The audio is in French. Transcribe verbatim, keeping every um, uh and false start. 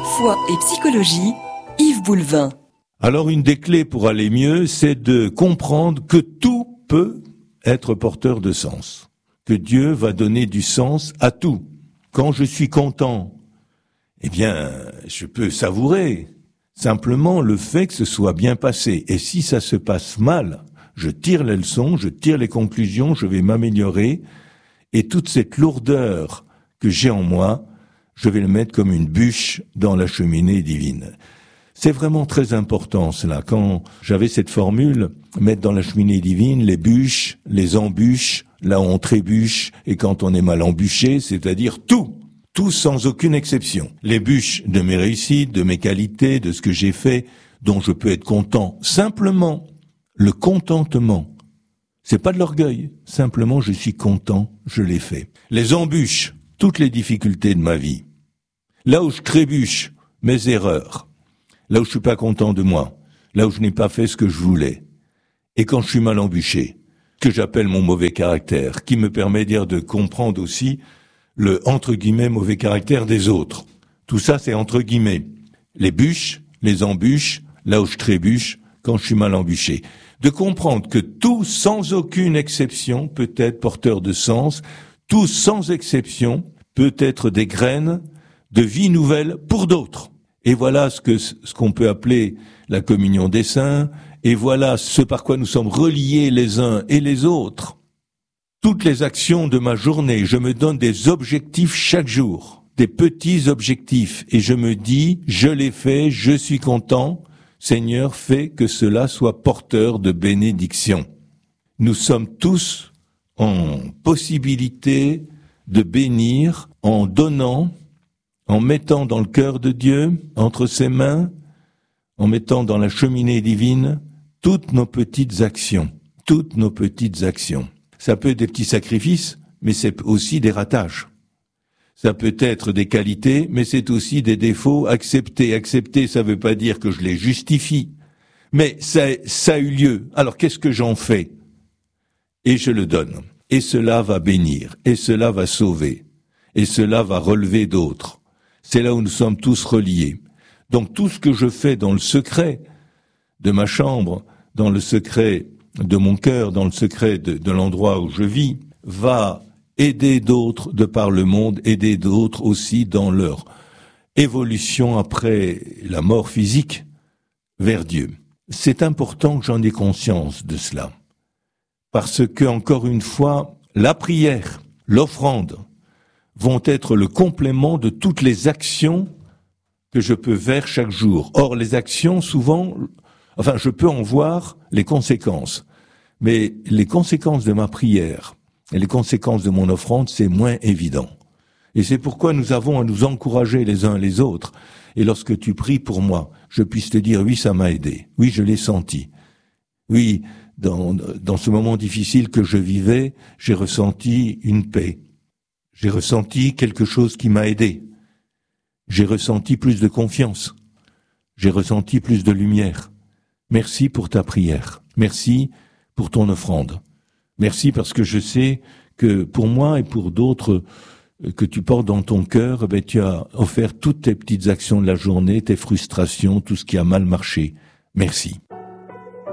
Foi et psychologie, Yves Boulevin. Alors une des clés pour aller mieux, c'est de comprendre que tout peut être porteur de sens, que Dieu va donner du sens à tout. Quand je suis content, eh bien, je peux savourer simplement le fait que ce soit bien passé. Et si ça se passe mal, je tire les leçons, je tire les conclusions, je vais m'améliorer. Et toute cette lourdeur que j'ai en moi, je vais le mettre comme une bûche dans la cheminée divine. C'est vraiment très important cela. Quand j'avais cette formule, mettre dans la cheminée divine les bûches, les embûches, là où on trébuche, et quand on est mal embûché, c'est-à-dire tout. Tout sans aucune exception. Les bûches de mes réussites, de mes qualités, de ce que j'ai fait, dont je peux être content. Simplement, le contentement. C'est pas de l'orgueil. Simplement, je suis content, je l'ai fait. Les embûches, toutes les difficultés de ma vie. Là où je trébuche, mes erreurs. Là où je suis pas content de moi. Là où je n'ai pas fait ce que je voulais. Et quand je suis mal embûché, que j'appelle mon mauvais caractère, qui me permet dire de comprendre aussi le, entre guillemets, mauvais caractère des autres. Tout ça, c'est entre guillemets. Les bûches, les embûches, là où je trébuche, quand je suis mal embûché. De comprendre que tout, sans aucune exception, peut être porteur de sens. Tout, sans exception, peut être des graines de vie nouvelle pour d'autres. Et voilà ce que, ce qu'on peut appeler la communion des saints. Et voilà ce par quoi nous sommes reliés les uns et les autres. Toutes les actions de ma journée, je me donne des objectifs chaque jour, des petits objectifs, et je me dis, je l'ai fait, je suis content, Seigneur, fais que cela soit porteur de bénédiction. Nous sommes tous en possibilité de bénir en donnant, en mettant dans le cœur de Dieu, entre ses mains, en mettant dans la cheminée divine, toutes nos petites actions, toutes nos petites actions. Ça peut être des petits sacrifices, mais c'est aussi des ratages. Ça peut être des qualités, mais c'est aussi des défauts acceptés. Accepter, ça veut pas dire que je les justifie. Mais ça, ça a eu lieu. Alors qu'est-ce que j'en fais? Et je le donne. Et cela va bénir. Et cela va sauver. Et cela va relever d'autres. C'est là où nous sommes tous reliés. Donc tout ce que je fais dans le secret de ma chambre, dans le secret de mon cœur, dans le secret de, de l'endroit où je vis, va aider d'autres de par le monde, aider d'autres aussi dans leur évolution après la mort physique vers Dieu. C'est important que j'en ai conscience de cela. Parce que, encore une fois, la prière, l'offrande, vont être le complément de toutes les actions que je peux faire chaque jour. Or, les actions, souvent, enfin, je peux en voir les conséquences. Mais les conséquences de ma prière et les conséquences de mon offrande, c'est moins évident. Et c'est pourquoi nous avons à nous encourager les uns les autres. Et lorsque tu pries pour moi, je puisse te dire, oui, ça m'a aidé. Oui, je l'ai senti. Oui, dans, dans ce moment difficile que je vivais, j'ai ressenti une paix. J'ai ressenti quelque chose qui m'a aidé. J'ai ressenti plus de confiance. J'ai ressenti plus de lumière. Merci pour ta prière. Merci pour ton offrande. Merci parce que je sais que pour moi et pour d'autres que tu portes dans ton cœur, ben tu as offert toutes tes petites actions de la journée, tes frustrations, tout ce qui a mal marché. Merci.